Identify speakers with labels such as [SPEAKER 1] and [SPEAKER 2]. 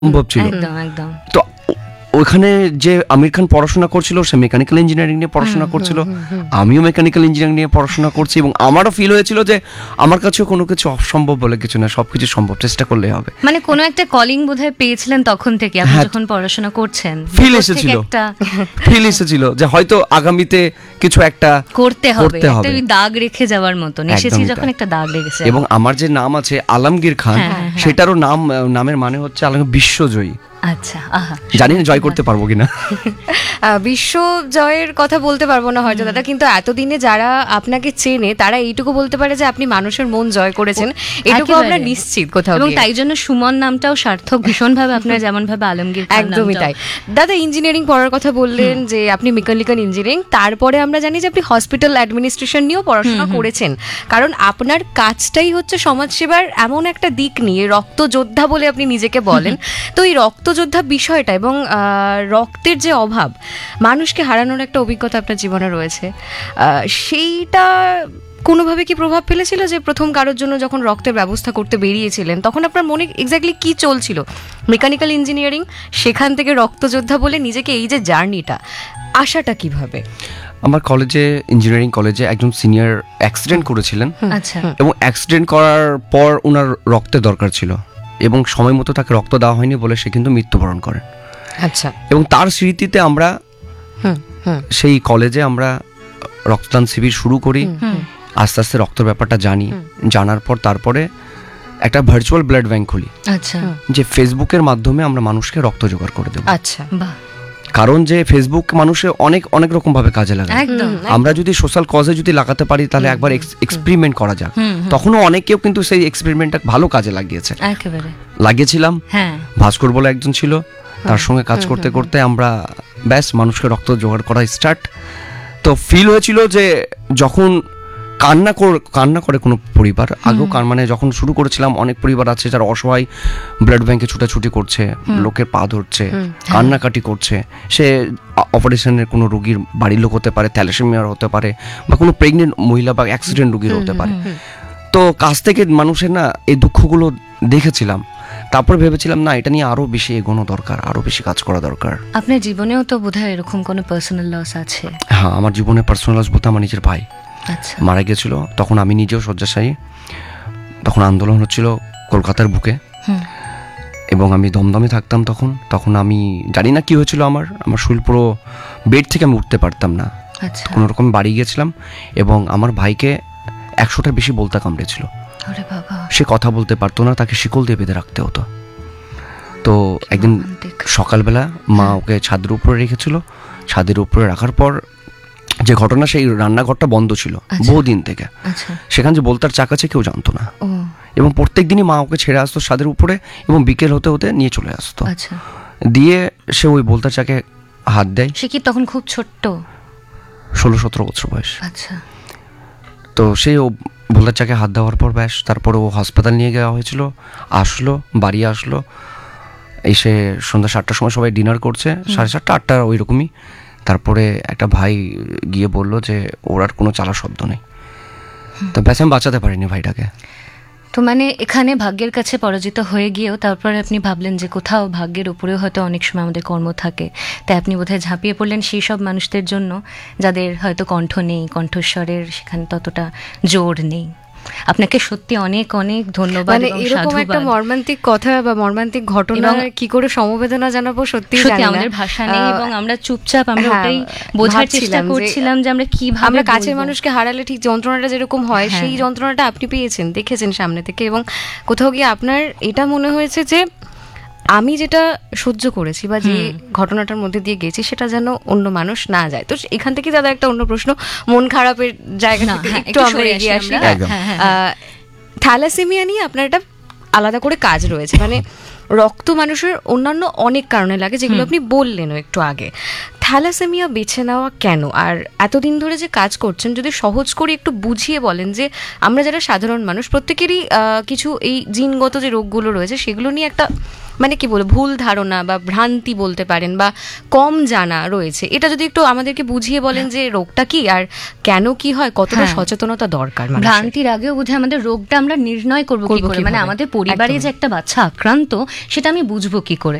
[SPEAKER 1] সম্ভব ছিল। তো ওখানে যে আমির খান পড়াশোনা করছিল, সে মেকানিক্যাল ইঞ্জিনিয়ারিং নিয়ে পড়াশোনা করছিল, আমিও মেকানিক্যাল ইঞ্জিনিয়ারিং নিয়ে পড়াশোনা করছি, এবং আমারও ফিল হয়েছিল যে আমার কাছেও কোনো কিছু অসম্ভব বলে কিছু না, সবকিছু সম্ভব, চেষ্টা করলেই হবে।
[SPEAKER 2] মানে কোনো একটা কলিং বোধহয় পেয়েছিলেন তখন থেকে, আপনি যখন পড়াশোনা করছেন,
[SPEAKER 1] ফিল এসেছিল যে হয়তো আগামীতে কিছু একটা
[SPEAKER 2] করতে হবে, একটা দাগ রেখে যাওয়ার মতন, এসেছি যখন একটা দাগ রেখেছে।
[SPEAKER 1] এবং আমার যে নাম আছে আলমগীর খান, সেটারও নামের মানে হচ্ছে আলমগীর বিশ্বজয়ী।
[SPEAKER 2] আচ্ছা,
[SPEAKER 1] জানি না জয় করতে পারবো কিনা।
[SPEAKER 3] বিশ্ব জয়ের কথা বলতে পারবো না হয়তো দাদা, কিন্তু এতদিনে যারা আপনাকে চেনে তারা এইটুকু বলতে পারে যে আপনি মানুষের মন জয় করেছেন, এটুকু আমরা নিশ্চিত কোথাও।
[SPEAKER 2] এবং তাই জন্য সুমন নামটাও সার্থক ভীষণ ভাবে, আপনার যেমন ভাবে আলমগীর খান।
[SPEAKER 3] একদমই তাই। দাদা ইঞ্জিনিয়ারিং পড়ার কথা বললেন যে আপনি মেকানিক্যাল ইঞ্জিনিয়ারিং, তারপরে আমরা জানি যে আপনি হসপিটাল অ্যাডমিনিস্ট্রেশন নিয়েও পড়াশোনা করেছেন, কারণ আপনার কাজটাই হচ্ছে সমাজসেবার এমন একটা দিক নিয়ে, রক্তযোদ্ধা বলে আপনি নিজেকে বলেন। তো এই রক্তযোদ্ধা বিষয়টা এবং রক্তের যে অভাব, মানুষকে হারানোর একটা অভিজ্ঞতা আপনার জীবনে রয়েছে, সেইটা কোনোভাবে কি প্রভাব ফেলেছিল যে প্রথম কারোর জন্য যখন রক্তের ব্যবস্থা করতে বেরিয়েছিলেন তখন আপনার মনে এক্স্যাক্টলি কি চলছিল? মেকানিক্যাল ইঞ্জিনিয়ারিং, সেখান থেকে রক্তযোদ্ধা বলে নিজেকে এই যে জার্নিটা, আশাটা কিভাবে?
[SPEAKER 1] আমার কলেজে, ইঞ্জিনিয়ারিং কলেজে একজন সিনিয়র অ্যাক্সিডেন্ট করেছিলেন,
[SPEAKER 2] আচ্ছা,
[SPEAKER 1] এবং অ্যাক্সিডেন্ট করার পর ওনার রক্তের দরকার ছিল, এবং সময় মতো তাকে রক্ত দেওয়া হয়নি বলে সে কিন্তু মৃত্যুবরণ করেন।
[SPEAKER 3] আচ্ছা।
[SPEAKER 1] এবং তার স্মৃতিতে আমরা সেই কলেজে আমরা রক্তদান শিবির শুরু করি, আস্তে আস্তে রক্তের ব্যাপারটা জানার পর তারপরে একটা ভার্চুয়াল ব্লাড ব্যাংক খুলি,
[SPEAKER 2] আচ্ছা,
[SPEAKER 1] যে ফেসবুকের মাধ্যমে আমরা মানুষকে রক্ত জোগাড় করে দেবো।
[SPEAKER 3] আচ্ছা, বাহ।
[SPEAKER 1] কারণ যে ফেসবুক মানুষে অনেক রকম ভাবে কাজে লাগায়, আমরা যদি সোশ্যাল কজে যদি লাগাতে পারি তাহলে একবার এক্সপেরিমেন্ট করা যাক। তখনও অনেকেও কিন্তু সেই এক্সপেরিমেন্টটা ভালো কাজে লাগিয়েছিলাম। ভাস্কর বলে একজন ছিল, তার সঙ্গে কাজ করতে করতে আমরা ব্যাস মানুষকে রক্ত জোগাড় করা স্টার্ট। তো ফিল হয়েছিল যে যখন কান্না করে কোনো পরিবার, আগেও মানে যখন শুরু করেছিলাম, অনেক পরিবার আছে যারা অসহায় ব্লাড ব্যাংকে ছুটাছুটি করছে, লোকের পা ধরছে, কান্নাকাটি করছে। সে অপারেশনের কোনো রোগীর বাড়ির লোক হতে পারে, থ্যালাসেমিয়ার হতে পারে, বা কোনো প্রেগনেন্ট মহিলা বা অ্যাক্সিডেন্ট রোগীর হতে পারে। তো কাছ থেকে মানুষের না এই দুঃখগুলো দেখেছিলাম, তারপর ভেবেছিলাম না, এটা নিয়ে আরো বেশি এগোনো দরকার, আরো বেশি কাজ করা দরকার।
[SPEAKER 2] আপনার জীবনেও তো বোধহয় এরকম কোনো পার্সোনাল লস আছে?
[SPEAKER 1] হ্যাঁ, আমার জীবনে পার্সোনাল লস বলতে আমার নিজের ভাই মারা গেছিল। তখন আমি নিজেও শয্যাশায়ী, তখন আন্দোলন হচ্ছিল কলকাতার বুকে, এবং আমি দমদমে থাকতাম তখন আমি জানি না কি হয়েছিল, আমার শরীর পুরো বেড থেকে আমি উঠতে পারতাম না। কোনো রকম বাড়ি গিয়েছিলাম, এবং আমার ভাইকে 100টার বেশি বলতে কামড়েছিল। সে কথা বলতে পারতো না, তাকে শিকল দিয়ে বেঁধে রাখতে হতো। তো একদিন সকালবেলা মা ওকে ছাদের উপরে রেখেছিল। ছাদের উপরে রাখার পর যে ঘটনা, সেই রান্নাঘরটা বন্ধ ছিল বহুদিন থেকে, সেখানে যে বলতার চাক আছে কেউ জানতো না, এবং প্রত্যেক দিনই মা ওকে ছেড়ে আসতো ছাদের উপরে, এবং বিকেল হতে হতে নিয়ে চলে আসতো। দিয়ে সে ওই বলতার চাকে হাত দেয়।
[SPEAKER 2] সে কি তখন খুব ছোট্ট,
[SPEAKER 1] 16-17 বছর বয়স। তো সেই বলতার চাকে হাত দেওয়ার পর ব্যাস, তারপর ও হাসপাতাল নিয়ে যাওয়া হয়েছিল, বাড়ি আসলো, এসে সন্ধ্যা 7টার সময় সবাই ডিনার করছে, 7:30 8টা ওই রকমই। তারপরে একটা ভাই গিয়ে বললো যে ওর আর কোনো চালা শব্দ নেই। তো ব্যাস আমি বাঁচাতে পারিনি ভাইটাকে।
[SPEAKER 2] তো মানে এখানে ভাগ্যের কাছে পরাজিত হয়ে গিয়েও তারপরে আপনি ভাবলেন যে কোথাও ভাগ্যের উপরেও হয়তো অনেক সময় আমাদের কর্ম থাকে, তাই আপনি বোধহয় ঝাঁপিয়ে পড়লেন সেই সব মানুষদের জন্য যাদের হয়তো কণ্ঠ নেই, কণ্ঠস্বরের সেখানে ততটা জোর নেই। আপনাকে সত্যি অনেক অনেক ধন্যবাদ।
[SPEAKER 3] এরকম একটা মর্মান্তিক কথা বা মর্মান্তিক ঘটনা কি করে সমবেদনা জানাবো সত্যি
[SPEAKER 2] আমাদের ভাষা নেই, এবং আমরা চুপচাপ আমরা ওটাই বোঝার চেষ্টা করছিলাম যে আমরা কিভাবে,
[SPEAKER 3] আমরা কাছের মানুষকে হারালে ঠিক যন্ত্রণাটা যেরকম হয়, সেই যন্ত্রণাটা আপনি পেয়েছেন, দেখেছেন সামনে থেকে, এবং কোথাও গিয়ে আপনার এটা মনে হয়েছে যে আমি যেটা সহ্য করেছি বা যে ঘটনাটার মধ্যে দিয়ে গেছি সেটা যেন অন্য মানুষ না যায়। তো এখান থেকে দাদা একটা অন্য প্রশ্ন, মন খারাপের জায়গা থেকে একটু আমরা এগিয়ে আসি। থ্যালাসেমিয়া নিয়ে আপনার একটা আলাদা করে কাজ রয়েছে, মানে রক্ত মানুষের অন্যান্য অনেক কারণে লাগে, যেগুলো আপনি বললেনও একটু আগে। থ্যালাসেমিয়া বেছে নেওয়া কেন, আর এতদিন ধরে যে কাজ করছেন যদি সহজ করে একটু বুঝিয়ে বলেন, যে আমরা যারা সাধারণ মানুষ প্রত্যেকেরই কিছু এই জিনগত যে রোগগুলো রয়েছে সেগুলো নিয়ে একটা মানে কি বলবো, ভুল ধারণা বা ভ্রান্তি বলতে পারেন, বা কম জানা রয়েছে, এটা যদি একটু আমাদেরকে বুঝিয়ে বলেন যে রোগটা কি আর কেন কি হয়, কতটা সচেতনতা দরকার।
[SPEAKER 2] ভ্রান্তির আগেও বোধহয় আমাদের রোগটা আমরা নির্ণয় করবো কি করে, মানে আমাদের পরিবারে যে একটা বাচ্চা আক্রান্ত সেটা আমি বুঝবো কি করে।